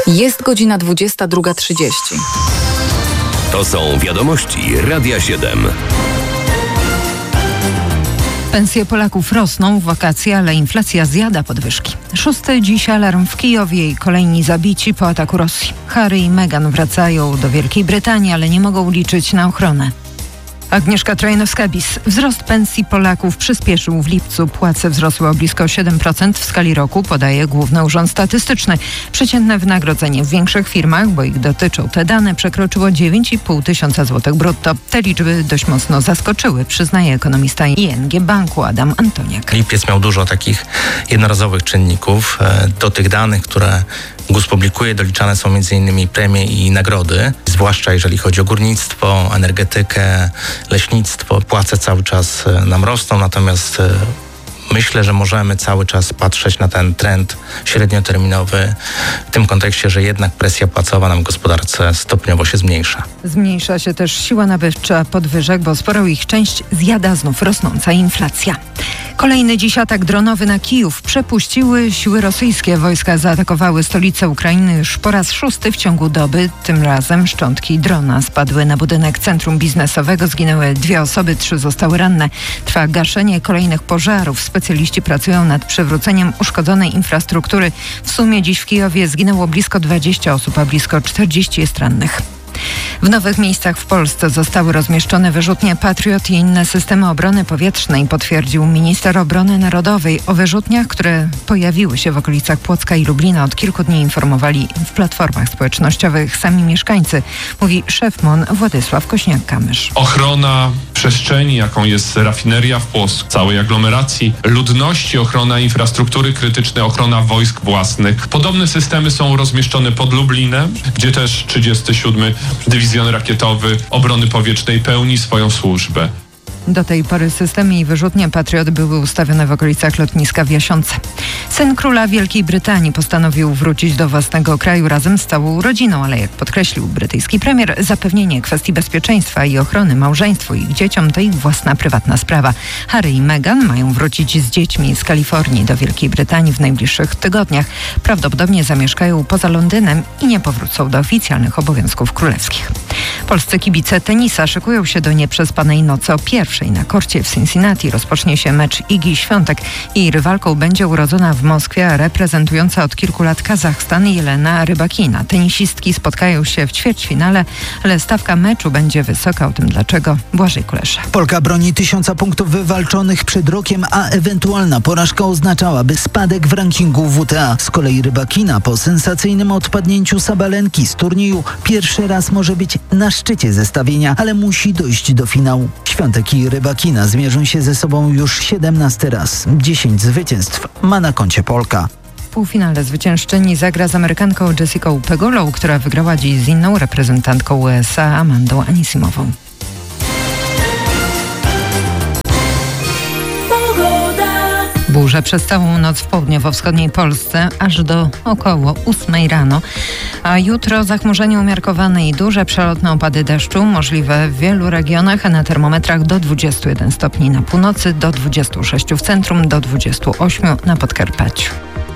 Jest godzina 22:30. To są wiadomości Radia 7. Pensje Polaków rosną w wakacje, ale inflacja zjada podwyżki. 6. dziś alarm w Kijowie i kolejni zabici po ataku Rosji. Harry i Meghan wracają do Wielkiej Brytanii, ale nie mogą liczyć na ochronę. Agnieszka Trojanowska-Bis. Wzrost pensji Polaków przyspieszył w lipcu. Płace wzrosły o blisko 7% w skali roku, podaje Główny Urząd Statystyczny. Przeciętne wynagrodzenie w większych firmach, bo ich dotyczą te dane, przekroczyło 9,5 tysiąca złotych brutto. Te liczby dość mocno zaskoczyły, przyznaje ekonomista ING Banku Adam Antoniak. Lipiec miał dużo takich jednorazowych czynników. Do tych danych, które GUS publikuje, doliczane są m.in. premie i nagrody, zwłaszcza jeżeli chodzi o górnictwo, energetykę, leśnictwo. Płace cały czas nam rosną, natomiast myślę, że możemy cały czas patrzeć na ten trend średnioterminowy w tym kontekście, że jednak presja płacowa nam w gospodarce stopniowo się zmniejsza. Zmniejsza się też siła nabywcza podwyżek, bo sporą ich część zjada znów rosnąca inflacja. Kolejny dziś atak dronowy na Kijów przepuściły siły rosyjskie. Wojska zaatakowały stolicę Ukrainy już po raz 6 w ciągu doby. Tym razem szczątki drona spadły na budynek centrum biznesowego. Zginęły 2 osoby, 3 zostały ranne. Trwa gaszenie kolejnych pożarów. Specjaliści pracują nad przywróceniem uszkodzonej infrastruktury. W sumie dziś w Kijowie zginęło blisko 20 osób, a blisko 40 jest rannych. W nowych miejscach w Polsce zostały rozmieszczone wyrzutnie Patriot i inne systemy obrony powietrznej, potwierdził minister obrony narodowej. O wyrzutniach, które pojawiły się w okolicach Płocka i Lublina, od kilku dni informowali w platformach społecznościowych sami mieszkańcy, mówi szef MON Władysław Kośniak-Kamysz. Ochrona przestrzeni, jaką jest rafineria w Płocku, całej aglomeracji, ludności, ochrona infrastruktury krytycznej, ochrona wojsk własnych. Podobne systemy są rozmieszczone pod Lublinem, gdzie też 37. Dywizjon Rakietowy Obrony Powietrznej pełni swoją służbę. Do tej pory systemy i wyrzutnie Patriot były ustawione w okolicach lotniska w Jasionce. Syn króla Wielkiej Brytanii postanowił wrócić do własnego kraju razem z całą rodziną, ale jak podkreślił brytyjski premier, zapewnienie kwestii bezpieczeństwa i ochrony małżeństwu i ich dzieciom to ich własna prywatna sprawa. Harry i Meghan mają wrócić z dziećmi z Kalifornii do Wielkiej Brytanii w najbliższych tygodniach. Prawdopodobnie zamieszkają poza Londynem i nie powrócą do oficjalnych obowiązków królewskich. Polscy kibice tenisa szykują się do nieprzespanej nocy. O pierwszej na korcie w Cincinnati rozpocznie się mecz Igi Świątek. Jej rywalką będzie urodzona w Moskwie, a reprezentująca od kilku lat Kazachstan Jelena Rybakina. Tenisistki spotkają się w ćwierćfinale, ale stawka meczu będzie wysoka. O tym dlaczego Błażej Kulesza. Polka broni 1000 punktów wywalczonych przed rokiem, a ewentualna porażka oznaczałaby spadek w rankingu WTA. Z kolei Rybakina po sensacyjnym odpadnięciu Sabalenki z turnieju pierwszy raz może być na szczycie zestawienia, ale musi dojść do finału. Świątek i Rybakina zmierzą się ze sobą już 17 raz. 10 zwycięstw ma na koncie Polka. W półfinale zwyciężczyni zagra z Amerykanką Jessicą Pegulą, która wygrała dziś z inną reprezentantką USA Amandą Anisimową. Burze przez całą noc w południowo-wschodniej Polsce aż do około 8 rano, a jutro zachmurzenie umiarkowane i duże przelotne opady deszczu możliwe w wielu regionach, a na termometrach do 21 stopni na północy, do 26 w centrum, do 28 na Podkarpaciu.